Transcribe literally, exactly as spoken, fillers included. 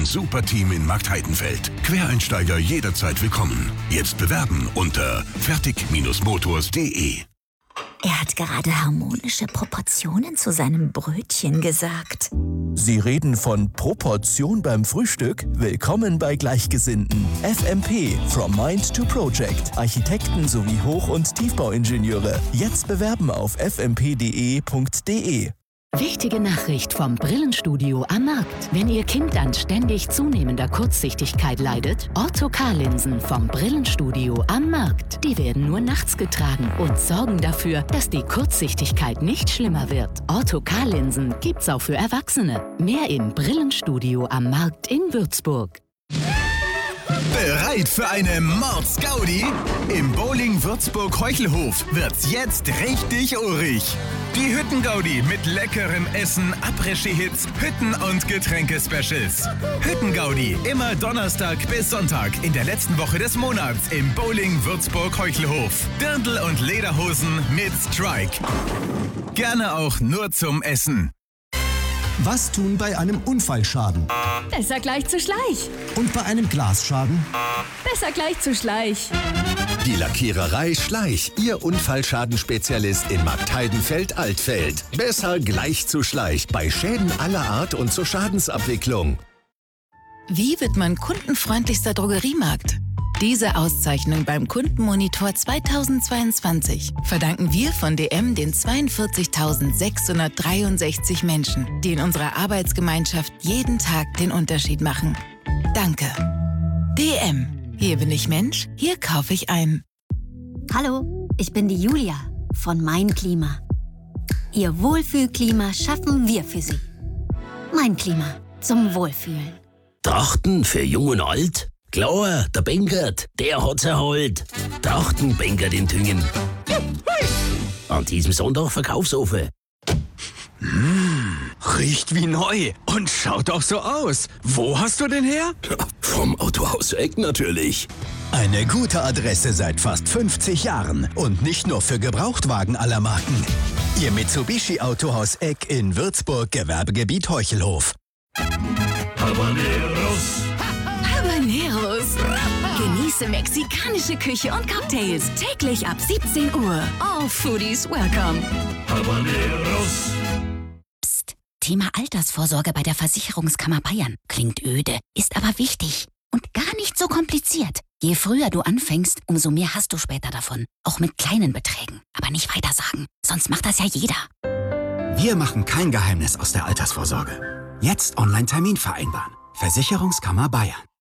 ein super Team in Marktheidenfeld. Quereinsteiger jederzeit willkommen. Jetzt bewerben unter fertig Motors punkt de. Er hat gerade harmonische Proportionen zu seinem Brötchen gesagt. Sie reden von Proportion beim Frühstück? Willkommen bei Gleichgesinnten. F M P, From Mind to Project. Architekten sowie Hoch- und Tiefbauingenieure. Jetzt bewerben auf f m p punkt d e punkt d e. Wichtige Nachricht vom Brillenstudio am Markt. Wenn Ihr Kind an ständig zunehmender Kurzsichtigkeit leidet, Ortho-K-Linsen vom Brillenstudio am Markt. Die werden nur nachts getragen und sorgen dafür, dass die Kurzsichtigkeit nicht schlimmer wird. Ortho-K-Linsen gibt's auch für Erwachsene. Mehr im Brillenstudio am Markt in Würzburg. Bereit für eine Mords-Gaudi? Im Bowling Würzburg-Heuchelhof wird's jetzt richtig urig. Die Hütten-Gaudi mit leckerem Essen, Après-Ski-Hits, Hütten- und Getränke-Specials. Hütten-Gaudi immer Donnerstag bis Sonntag in der letzten Woche des Monats im Bowling Würzburg-Heuchelhof. Dirndl und Lederhosen mit Strike. Gerne auch nur zum Essen. Was tun bei einem Unfallschaden? Besser gleich zu Schleich. Und bei einem Glasschaden? Besser gleich zu Schleich. Die Lackiererei Schleich, Ihr Unfallschadenspezialist in Marktheidenfeld-Altfeld. Besser gleich zu Schleich bei Schäden aller Art und zur Schadensabwicklung. Wie wird man kundenfreundlichster Drogeriemarkt? Diese Auszeichnung beim Kundenmonitor zweitausendzweiundzwanzig verdanken wir von D M den zweiundvierzigtausendsechshundertdreiundsechzig Menschen, die in unserer Arbeitsgemeinschaft jeden Tag den Unterschied machen. Danke. D M. Hier bin ich Mensch, hier kaufe ich ein. Hallo, ich bin die Julia von Mein Klima. Ihr Wohlfühlklima schaffen wir für Sie. Mein Klima zum Wohlfühlen. Trachten für Jung und Alt? Klar, der Benkert, der hat's erholt. Trachten Benkert in Thüngen. An diesem Sonntag Verkaufsofen. Mmh, riecht wie neu und schaut auch so aus. Wo hast du den her? Vom Autohaus Eck natürlich. Eine gute Adresse seit fast fünfzig Jahren und nicht nur für Gebrauchtwagen aller Marken. Ihr Mitsubishi Autohaus Eck in Würzburg, Gewerbegebiet Heuchelhof. Habaneros. Habaneros. Genieße mexikanische Küche und Cocktails täglich ab siebzehn Uhr. All Foodies welcome. Habaneros. Psst. Thema Altersvorsorge bei der Versicherungskammer Bayern. Klingt öde, ist aber wichtig. Und gar nicht so kompliziert. Je früher du anfängst, umso mehr hast du später davon. Auch mit kleinen Beträgen. Aber nicht weitersagen, sonst macht das ja jeder. Wir machen kein Geheimnis aus der Altersvorsorge. Jetzt Online-Termin vereinbaren. Versicherungskammer Bayern.